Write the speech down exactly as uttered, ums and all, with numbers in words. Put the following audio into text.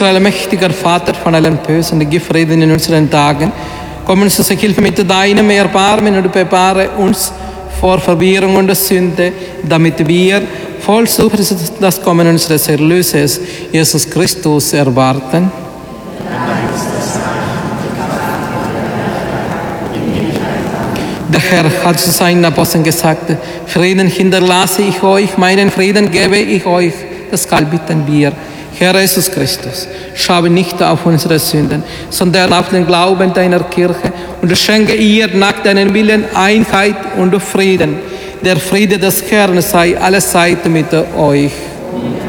Israel, mächtiger Vater von allen Bösen, gib Frieden in unseren Tagen. Komm uns zur Hilfe mit deinem Erbarmen und bewahre uns vor Verwirrung und Sünde, damit wir voll Zuversicht das Kommen unseres Erlösers, Jesus Christus, erwarten. Der Herr hat zu seinen Aposteln gesagt, Frieden hinterlasse ich euch, meinen Frieden gebe ich euch. Deshalb bitten wir, Herr Jesus Christus, schaue nicht auf unsere Sünden, sondern auf den Glauben deiner Kirche und schenke ihr nach deinem Willen Einheit und Frieden. Der Friede des Herrn sei allezeit mit euch.